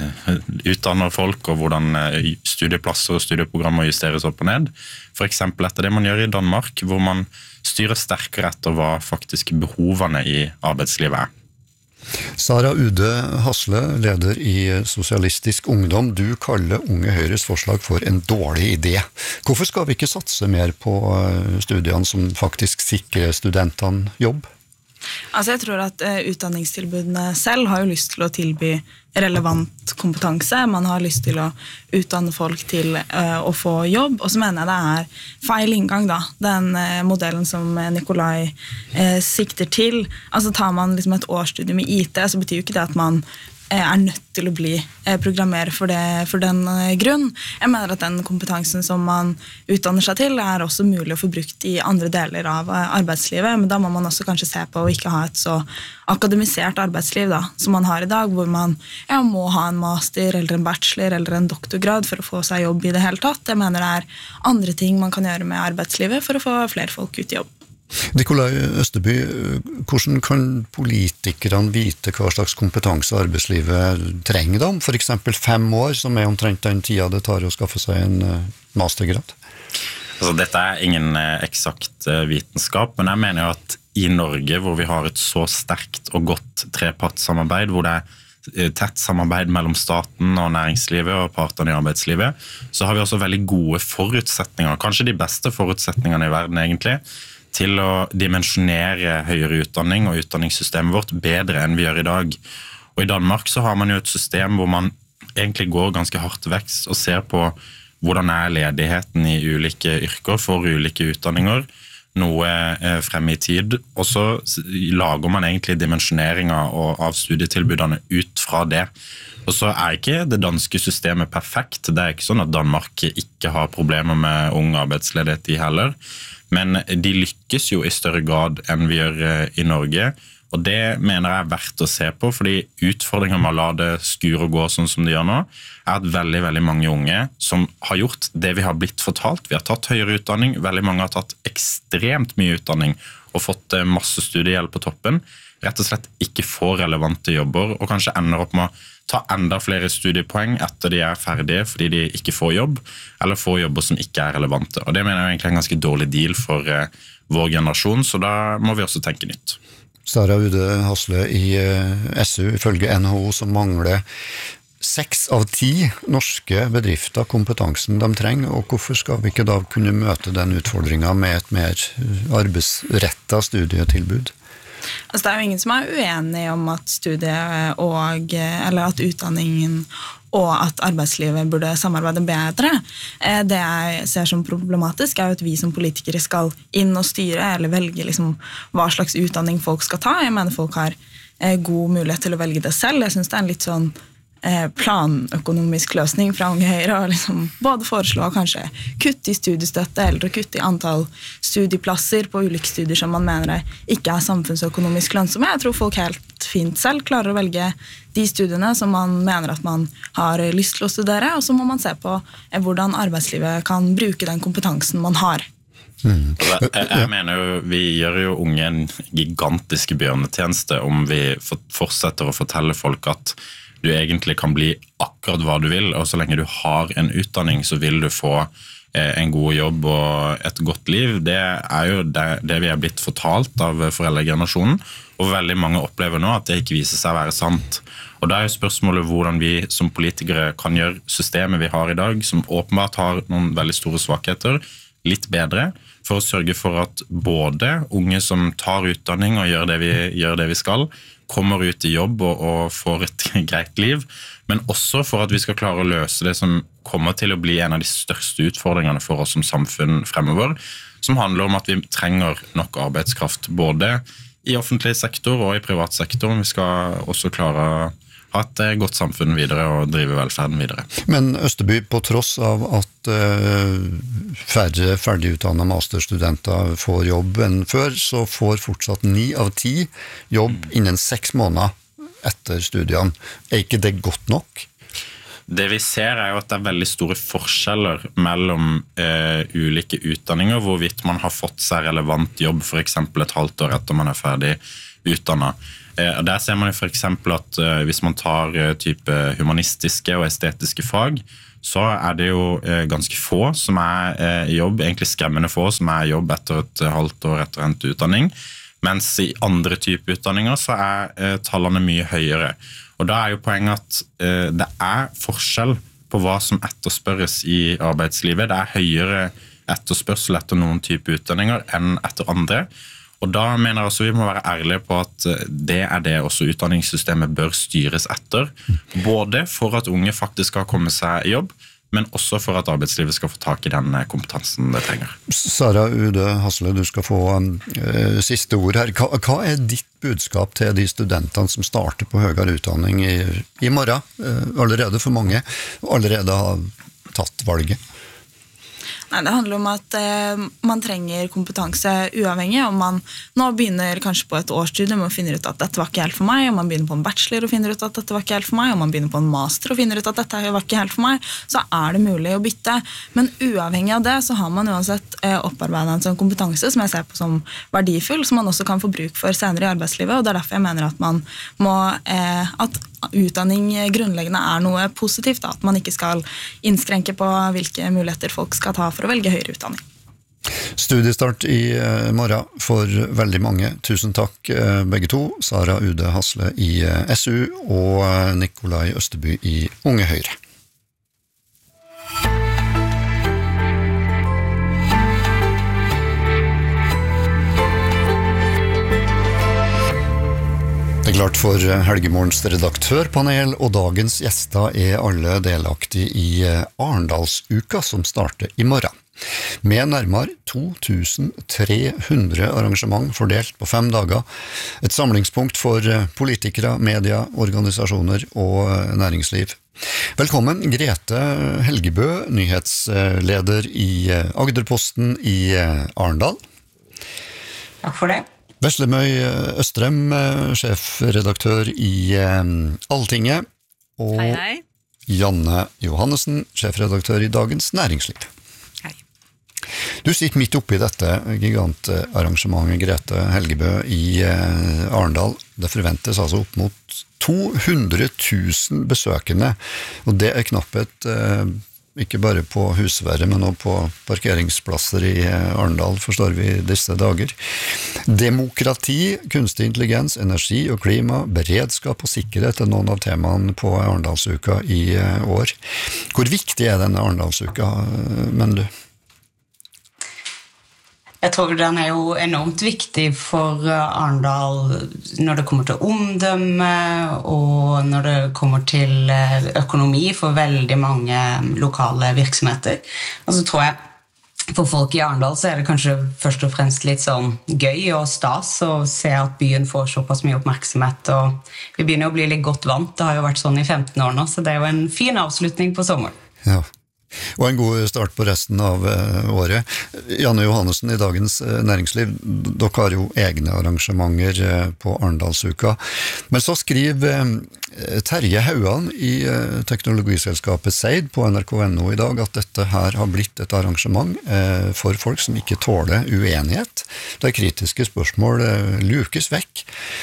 utdanner folk, og hvordan studieplasser og studieprogrammer justeres opp og ned. For eksempel etter det man gjør i Danmark, hvor man styrer sterkere etter hva faktisk behovene i arbeidslivet er. Sara Ude Hasle, leder i Sosialistisk Ungdom. Du kaller Unge Høyres forslag for en dårlig idé. Hvorfor skal vi ikke satse mer på studiene som faktisk sikrer studentene jobb? Altså jeg tror at uh, utdanningstilbudene selv har jo lyst til å tilby relevant kompetanse. Man har lyst til å utdanne folk til uh, å få jobb, og så mener jeg det er feil inngang da. Den uh, modellen som Nikolai uh, sikter til. Altså tar man liksom et årsstudium i I T, så betyr jo ikke det at man er nødt til å bli programmerer for, det, for den grunn. Jeg mener at den kompetansen som man utdanner seg til er også mulig å få brukt i andre deler av arbeidslivet, men da må man også kanskje se på å ikke ha et så akademisert arbeidsliv da, som man har i dag, hvor man ja, må ha en master eller en bachelor eller en doktorgrad for å få seg jobb i det hele tatt. Jeg mener det er andre ting man kan gjøre med arbeidslivet for å få flere folk ut i jobb. Nikolai Østerby, hvordan kan politikerne vite hva slags kompetanse arbeidslivet trenger da, om for eksempel fem år, som er omtrent den tida det tar å skaffe seg en mastergrad? Altså, dette er ingen eksakt vitenskap, men jeg mener jo at i Norge, hvor vi har et så sterkt og godt trepartssamarbeid, hvor det er tett samarbeid mellom staten og næringslivet og partene i arbeidslivet, så har vi også veldig gode forutsetninger, kanskje de beste forutsetningene i verden egentlig, til å dimensjonere høyere utdanning og utdanningssystemet vårt bedre enn vi gjør i dag. Og i Danmark så har man jo et system hvor man egentlig går ganske hardt vekst og ser på hvordan er ledigheten i ulike yrker for ulike utdanninger, noe fremme i tid, og så lager man egentlig dimensjoneringer av studietilbudene ut fra det. Og så er ikke det danske systemet perfekt, det er ikke sånn at Danmark ikke har problemer med ung arbeidsledighet i heller, men de lykkes jo i større grad enn vi gjør i Norge, og det mener jeg er verdt å se på, fordi utfordringen med å la det skure og gå sånn som de gjør nå, er at veldig, veldig mange unge som har gjort det vi har blitt fortalt, vi har tatt høyere utdanning, veldig mange har tatt ekstremt mye utdanning og fått masse studiehjelp på toppen, rett og slett ikke får relevante jobber, og kanskje ender opp med å ta enda flere studiepoeng etter de er ferdige fordi de ikke får jobb, eller får jobber som ikke er relevante. Og det mener jeg egentlig er en ganske dårlig deal for uh, vår generasjon, så da må vi også tenke nytt. Sara Ude Hasle i uh, S U, ifølge N H O, som mangler seks av ti norske bedrifter kompetansen de trenger, og hvorfor skal vi ikke da kunne møte den utfordringen med et mer arbeidsrettet studietilbud? Altså, det er jo ingen som er uenig om at studiet og, eller at utdanningen og at arbeidslivet burde samarbeide bedre. Det jeg ser som problematisk er jo at vi som politikere skal inn og styre eller velge liksom, hva slags utdanning folk skal ta. Jeg mener folk har god mulighet til å velge det selv. Jeg synes det er en litt sånn planøkonomisk løsning fra Unge Høyre og liksom både foreslå kanskje kutt i studiestøtte eller kutt i antall studieplasser på ulike studier som man mener ikke er samfunnsøkonomisk lønnsomme. Jeg tror folk helt fint selv klarer å velge de studiene som man mener at man har lyst til å studere, og så må man se på hvordan arbeidslivet kan bruke den kompetansen man har. Mm. Jeg, jeg mener jo, vi gjør jo unge en gigantisk bjørnetjeneste om vi fortsetter å fortelle folk at du egentlig kan bli akkurat hva du vil, og så lenge du har en utdanning, så vil du få en god jobb og et godt liv. Det er jo det, det vi er blitt fortalt av foreldregenerasjonen, og veldig mange opplever nå at det ikke viser seg å være sant. Og da er jo spørsmålet hvordan vi som politikere kan gjøre systemet vi har i dag, som åpenbart har noen veldig store svakheter, litt bedre, for å sørge for at både unge som tar utdanning og gjør det vi, gjør det vi skal, kommer ut i jobb og, og får et greit liv, men også for at vi skal klare å løse det som kommer til å bli en av de største utfordringene for oss som samfunn fremover, som handler om at vi trenger nok arbeidskraft, både i offentlig sektor og i privat sektor. Vi skal også klare å ha et godt samfunn videre og drive velferden videre. Men Østeby, på tross av at uh, færre ferdigutdannede masterstudenter får jobb enn før, så får fortsatt ni av ti jobb innen seks måneder etter studiene. Er ikke det godt nok? Det vi ser er jo at det er veldig store forskjeller mellom uh, ulike utdanninger, hvorvidt man har fått seg relevant jobb, for eksempel et halvt år etter man er ferdig utdannet. Der ser man jo for eksempel at hvis man tar type humanistiske og estetiske fag, så er det jo ganske få som er i jobb, egentlig skremmende få som er i jobb etter et halvt år etter endt utdanning, mens i andre type utdanninger så er tallene mye høyere. Og da er jo poenget at det er forskjell på hva som etterspørres i arbeidslivet. Det er høyere etterspørsel etter noen type utdanninger enn etter andre. Og da mener jeg også vi må være ærlige på at det er det også utdanningssystemet bør styres etter, både for at unge faktisk skal komme seg i jobb, men også for at arbeidslivet skal få tak i den kompetansen det trenger. Sara Ude Hasle, du skal få uh, siste ord her. Hva, hva er ditt budskap til de studentene som starter på høyere utdanning i, i morgen, uh, allerede for mange, og allerede har tatt valget? Nei, det handler om at eh, man trenger kompetanse uavhengig, om man nå begynner kanskje på et årsstudium og finner ut at dette var ikke helt for meg, om man begynner på en bachelor og finner ut at dette var ikke helt for meg, om man begynner på en master og finner ut at dette var ikke helt for meg, så er det mulig å bytte. Men uavhengig av det så har man uansett eh, opparbeidet en sånn kompetanse som jeg ser på som verdifull, som man også kan få bruk for senere i arbeidslivet, og det er derfor jeg mener at man må, eh, at utdanning grunnleggende er noe positivt, da, at man ikke skal innskrenke på hvilke muligheter folk skal ta for å velge høyere utdanning. Studiestart i morgen for veldig mange. Tusen takk begge to, Sara Ude Hasle i S U og Nikolai Østeby i Unge Høyre. Det er klart for Helgemorgens redaktørpanel, og dagens gjester er alle delaktige i Arendalsuka som starter i morgen. Med nærmere to tusen tre hundre arrangement fordelt på fem dager. Et samlingspunkt for politikere, media, organisasjoner og næringsliv. Velkommen Grete Helgebø, nyhetsleder i Agderposten i Arendal. Takk for det. Veslemøy Østrem, sjefredaktør i Alltinget, og hei, hei. Janne Johannessen, sjefredaktør i Dagens Næringsliv. Hei. Du sitter midt oppe i dette gigantarrangementet, Grete Helgebø, i Arendal. Det forventes altså opp mot to hundre tusen besøkende, og det er knapphet ikke bare på husvære, men også på parkeringsplasser i Arendal, forstår vi disse dager. Demokrati, kunstig intelligens, energi og klima, beredskap og sikkerhet er noen av temaene på Arendalsuka i år. Hvor viktig er denne Arendalsuka, mener du? Jeg tror den er jo enormt viktig for Arendal når det kommer til omdømme og når det kommer til økonomi for veldig mange lokale virksomheter. Og så tror jeg for folk i Arendal så er det kanskje først og fremst litt sånn gøy og stas å se at byen får såpass mye oppmerksomhet, og vi begynner å bli litt godt vant. Det har jo vært sånn i femten år nå, så det er jo en fin avslutning på sommeren. Ja. Og en god start på resten av året. Janne Johannessen i Dagens Næringsliv, dere har jo egne arrangementer på Arendalsuka. Men så skriver Terje Hauan i teknologiselskapet Seid på N R K punkt N O i dag at dette her har blitt et arrangement for folk som ikke tåler uenighet, der kritiske spørsmål lukes vekk.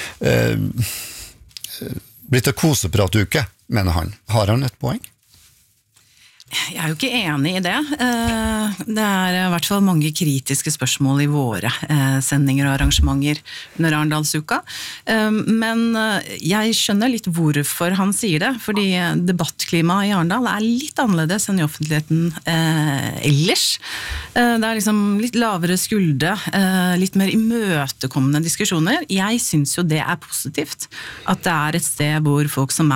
Blitt et kosepratuke, mener han. Har han et poeng? Jeg er jo ikke enig i det. Det er i hvert fall mange kritiske spørsmål i våre sendinger og arrangementer under Arendalsuka. Men jeg skjønner litt hvorfor han sier det, fordi debattklimaet i Arendal er litt annerledes enn i offentligheten ellers. Det er liksom litt lavere skulde, litt mer imøtekommende diskusjoner. Jeg synes jo det er positivt, at det er et sted hvor folk som er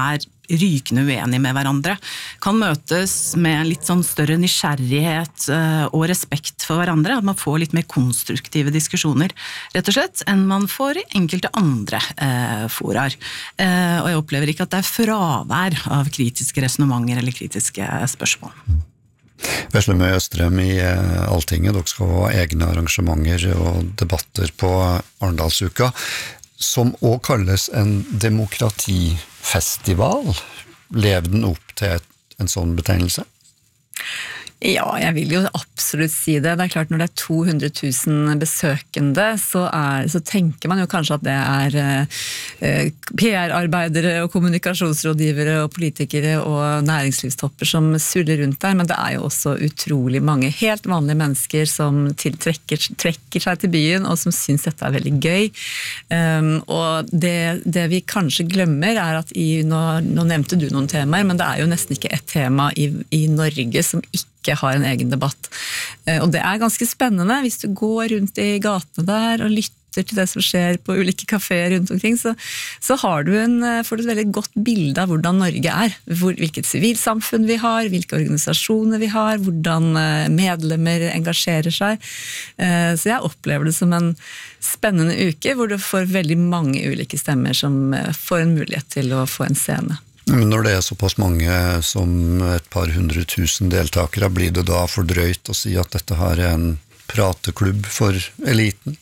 rykende uenige med hverandre, kan møtes med litt sånn større nysgjerrighet og respekt for hverandre, at man får litt mer konstruktive diskusjoner, rett og slett, enn man får i enkelte andre eh, forar. Eh, og jeg opplever ikke at det er fravær av kritiske resonementer eller kritiske spørsmål. Veslemøy Østrem i Alltinget, dere skal ha egne arrangementer og debatter på Arendalsuka, som også kalles en demokratifestival. Lever den opp til et, en sånn betegnelse? Ja, jeg vil jo absolutt si det. Det er klart når det er to hundre tusen besøkende, så, er, så tenker man jo kanskje at det er eh, P R-arbeidere og kommunikasjonsrådgivere og politikere og næringslivstopper som suller rundt der, men det er jo også utrolig mange helt vanlige mennesker som tiltrekker, trekker seg til byen og som synes dette er veldig gøy. Um, og det, det vi kanskje glemmer er at i, nå, nå nevnte du noen temaer, men det er jo nesten ikke et tema i, i Norge som ikke ikke har en egen debatt. Og det er ganske spennende hvis du går rundt i gatene der og lytter til det som skjer på ulike kaféer rundt omkring, så, så har du en, får du et veldig godt bilde av hvordan Norge er, hvor, hvilket sivilsamfunn vi har, hvilke organisasjoner vi har, hvordan medlemmer engasjerer seg. Så jeg opplever det som en spennende uke, hvor du får veldig mange ulike stemmer som får en mulighet til å få en scene. Men når det er såpass mange som et par hundre tusen deltakere, blir det da for drøyt å si at dette her er en prateklubb for eliten?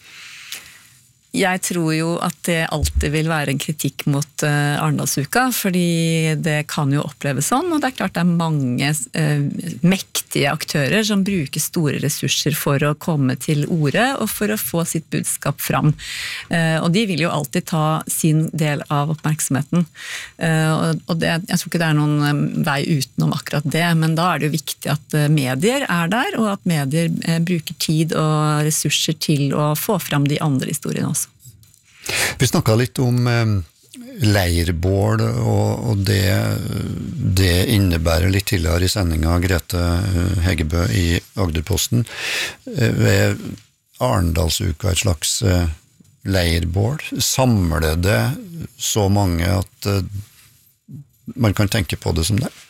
Jeg tror jo at det alltid vil være en kritikk mot uh, Arendalsuka, fordi det kan jo oppleves sånn, og det er klart det er mange uh, mektige aktører som bruker store ressurser for å komme til orde og for å få sitt budskap fram. Uh, og de vil jo alltid ta sin del av oppmerksomheten. Uh, og det, jeg tror ikke det er noen vei utenom akkurat det, men da er det jo viktig at uh, medier er der, og at medier uh, bruker tid og ressurser til å få fram de andre historiene også. Vi snakket litt om eh, leirbål, og, og det, det innebærer litt tidligere i sendingen av Grete Heggebø i Agderposten. Eh, ved Arendalsuka et slags eh, leirbål. Samler det så mange at eh, man kan tenke på det som det?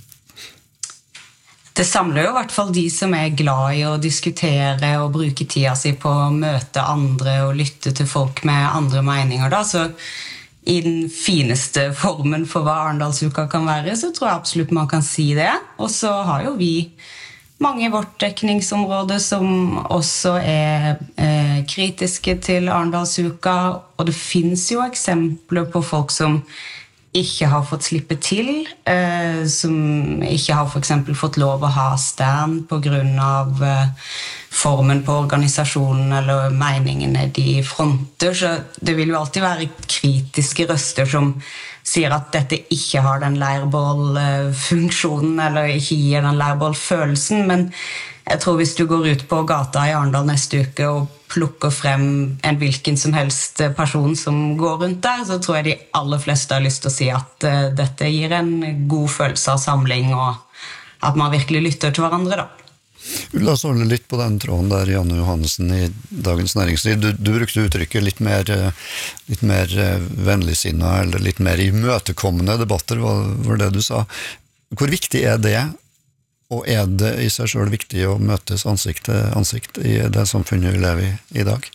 Det samler jo i hvert fall de som er glad i å diskutere og bruke tida si på å møte andre og lytte til folk med andre meninger. Da. Så i den fineste formen for hva Arendalsuka kan være, så tror jeg absolutt man kan si det. Og så har jo vi mange i vårt dekningsområde som også er eh, kritiske til Arendalsuka, og det finnes jo eksempler på folk som ikke har fått slippe til, eh, som ikke har for eksempel fått lov å ha stand på grunn av eh, formen på organisasjonen eller meningene de fronter, så det vil jo alltid være kritiske røster som sier at dette ikke har den leirbålfunksjonen eller ikke gir den leirbålfølelsen, men jeg tror hvis du går ut på gata i Arendal neste uke og plukker frem en hvilken som helst person som går rundt der, så tror jeg de aller fleste har lyst til å si at uh, dette gir en god følelse av samling, og at man virkelig lytter til hverandre da. La oss holde litt på den tråden der, Janne Johannessen i Dagens Næringsliv. Du, du brukte uttrykket litt mer, litt mer vennligsinnet, eller litt mer imøtekommende debatter, var, var det du sa. Hvor viktig er det? Og er det i seg selv viktig å møtes ansikt til ansikt i det samfunnet vi lever i i dag?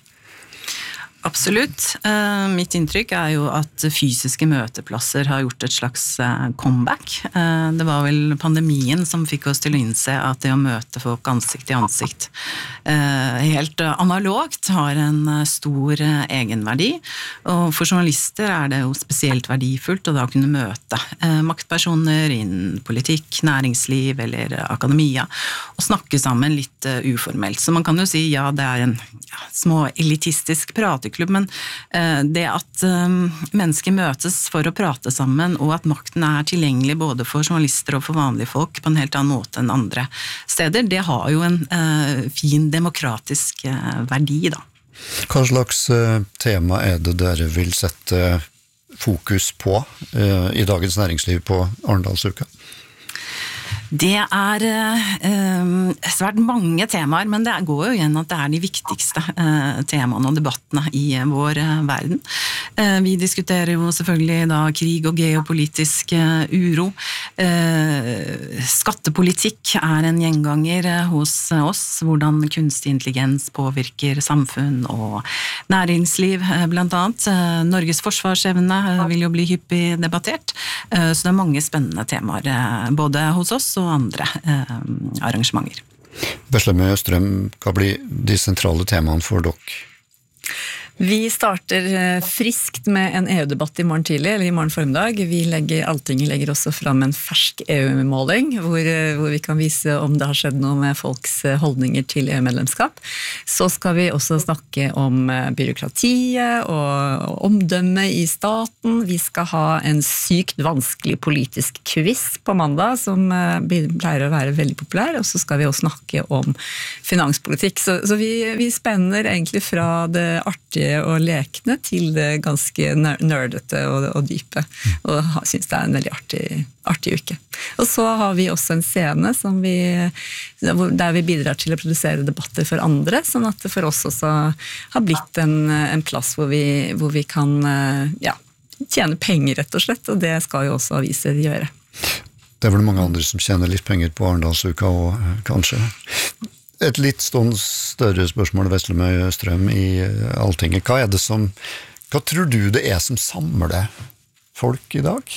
Absolutt. Mitt inntrykk er jo at fysiske møteplasser har gjort et slags comeback. Det var vel pandemien som fikk oss til å innse at det å møte folk ansikt til ansikt helt analogt har en stor egenverdi. Og for journalister er det jo spesielt verdifullt å da kunne møte maktpersoner innen politikk, næringsliv eller akademia, og snakke sammen litt uformelt. Så man kan jo si ja, det er en ja, små elitistisk prateklubb, men det at mennesker møtes for å prate sammen, og at makten er tilgjengelig både for journalister og for vanlige folk på en helt annen måte enn andre steder, det har jo en fin demokratisk verdi da. Hva slags tema er det dere vil sette fokus på i Dagens Næringsliv på Arendalsuka? Det er eh, svært mange temaer, men det går jo igjen at det er de viktigste eh, temaene og debattene i vår eh, verden. Eh, vi diskuterer jo selvfølgelig da krig og geopolitisk eh, uro. Eh, skattepolitikk er en gjenganger eh, hos oss, hvordan kunstig intelligens påvirker samfunn og næringsliv eh, blant annet. Eh, Norges forsvarsevne eh, vil jo bli hyppig debattert, eh, så det er mange spennende temaer, eh, både hos oss og andre eh, arrangementer. Beslemme Østrøm, hva blir de sentrale temaene for dere? Vi starter friskt med en E U-debatt i morgen tidlig, eller i morgen formiddag. Vi legger, Alltinget legger også fram en fersk E U-måling, hvor, hvor vi kan vise om det har skjedd noe med folks holdninger til E U-medlemskap. Så skal vi også snakke om byråkratiet og omdømme i staten. Vi skal ha en sykt vanskelig politisk quiz på mandag, som pleier å være veldig populær, og så skal vi også snakke om finanspolitikk. Så, så vi, vi spenner egentlig fra det artige og lekne til det ganske nerdete og, og dype, og synes det er en veldig artig, artig uke. Og så har vi også en scene som vi, der vi bidrar til å produsere debatter for andre, sånn at det for oss også har blitt en, en plass hvor vi, hvor vi kan ja, tjene penger rett og slett, og det skal jo også aviser gjøre. Det er vel mange andre som tjener litt penger på Arendalsuka og kanskje. Et litt større spørsmål, Veslemøy Strøm i Alltinget. Hva er det som, hva tror du det er som samler folk i dag?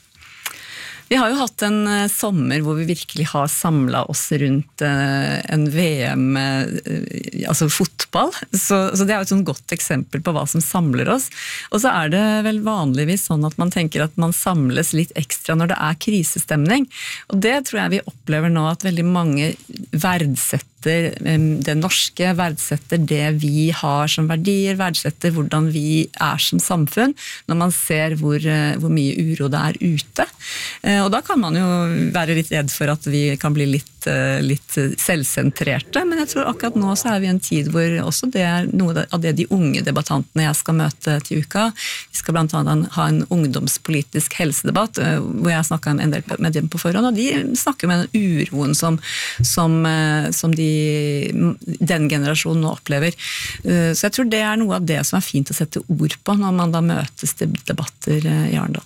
Vi har jo hatt en sommer hvor vi virkelig har samlet oss rundt en V M, altså fotball, så, så det er jo et sånn godt eksempel på hva som samler oss. Og så er det vel vanligvis sånn at man tenker at man samles litt ekstra når det er krisestemning, og det tror jeg vi opplever nå at veldig mange verdsetter det norske, verdsetter det vi har som verdier, verdsetter hvordan vi er som samfunn, når man ser hvor, hvor mye uro det er ute. Og da kan man jo være litt redd for at vi kan bli litt, litt selvsentrerte, men jeg tror akkurat nå så er vi i en tid hvor også det er noe av det de unge debattantene jeg skal møte til uka. Vi skal blant annet ha en ungdomspolitisk helsedebatt, hvor jeg snakket en del med dem på forhånd, og de snakker med den uroen som, som, som de den generasjonen nå opplever. Så jeg tror det er noe av det som er fint å sette ord på når man da møtes til debatter i Arendal.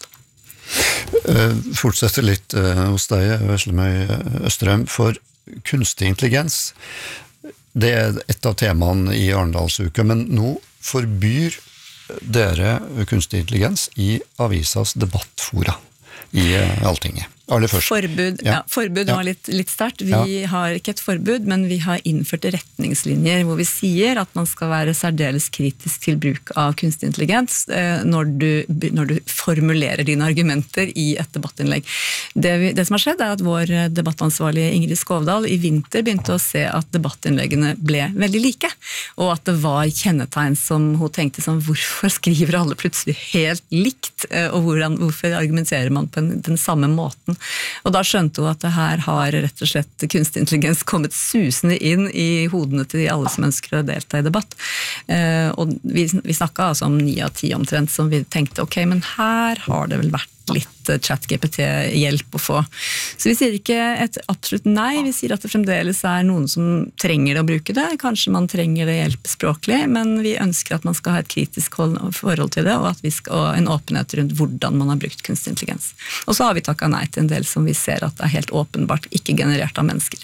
Fortsetter litt hos deg, Veslemøy Østrøm, for kunstig intelligens. Det er et av temaene i Arendalsuka, men nå forbyr dere kunstig intelligens i avisas debattfora i Alltinget. Aller først. Forbud, ja. Ja, forbud var litt, litt sterkt. Vi ja. har ikke et forbud, men vi har innført retningslinjer hvor vi sier at man skal være særdeles kritisk til bruk av kunstig intelligens når du, når du formulerer dine argumenter i et debattinnlegg. Det, vi, det som har skjedd er at vår debattansvarlige Ingrid Skovdal i vinter begynte å se at debattinnleggene ble veldig like, og at det var kjennetegn som hun tenkte som hvorfor skriver alle plutselig helt likt, og hvordan, hvorfor argumenterer man på den, den samme måten. Og da skjønte hun at det her har rett og slett kunstig intelligens kommet susende inn i hodene til alle som ønsker å delta i debatt. Eh, og vi, vi snakket altså om ni av ti omtrent, som vi tenkte, ok, men her har det vel vært litt chat-G P T-hjelp å få. Så vi sier ikke et absolutt nei, vi sier at det fremdeles er noen som trenger det å bruke det, kanskje man trenger det hjelp språklig, men vi ønsker at man skal ha et kritisk forhold til det, og, at vi skal, og en åpenhet rundt hvordan man har brukt kunstig intelligens. Og så har vi takket nei til en del som vi ser at det er helt åpenbart ikke generert av mennesker.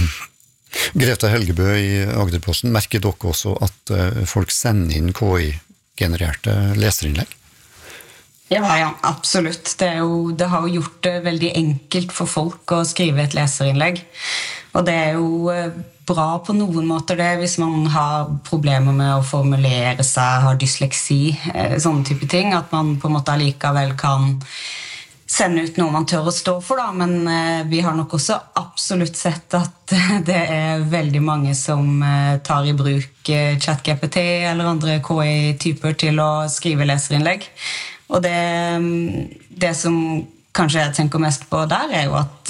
Greta Helgebø i Agderposten, merker dere også at folk sender inn K I-genererte leserinnlegg? Ja, ja, absolutt. Det, er jo, det har jo gjort det veldig enkelt for folk å skrive et leserinnlegg. Og det er jo bra på noen måter det, hvis man har problemer med å formulere seg, har dysleksi, sånne type ting, at man på en måte allikevel kan sende ut noe man tør å stå for, da. Men vi har nok også absolutt sett at det er veldig mange som tar i bruk chat-G P T eller andre K I-typer til å skrive leserinnlegg. Og det, det som kanskje jeg tenker mest på der er jo at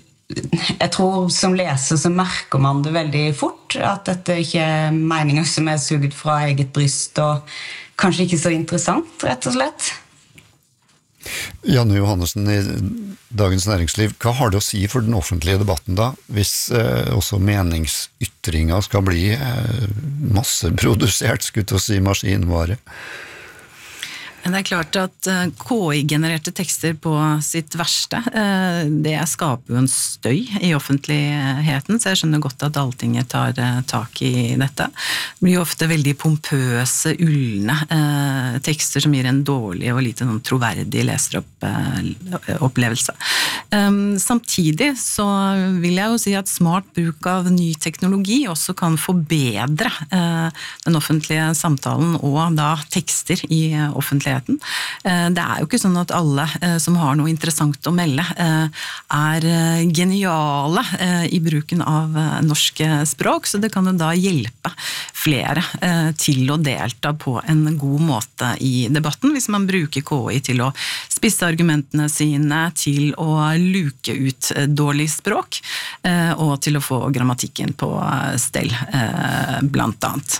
jeg tror som leser så merker man det veldig fort, at dette ikke er meninger som er suget fra eget bryst og kanskje ikke så interessant, rett og slett. Janne Johannessen i Dagens Næringsliv, hva har det å si for den offentlige debatten da, hvis eh, også meningsytringer skal bli eh, masseprodusert, skulle til å si maskinvare? Det er klart at K I-genererte tekster på sitt verste, det skaper jo en støy i offentligheten, så jeg skjønner godt at Alltinget tar tak i dette. Det blir jo ofte veldig pompøse, ullne tekster som gir en dårlig og lite troverdig leseropplevelse. Samtidig så vil jeg jo si at smart bruk av ny teknologi også kan forbedre den offentlige samtalen og da tekster i offentligheten. Det er jo ikke sånn at alle som har noe interessant å melde er geniale i bruken av norsk språk, så det kan jo da hjelpe flere til å delta på en god måte i debatten, hvis man bruker K I til å spisse argumentene sine, til å luke ut dårlig språk, og til å få grammatikken på stell, blant annet.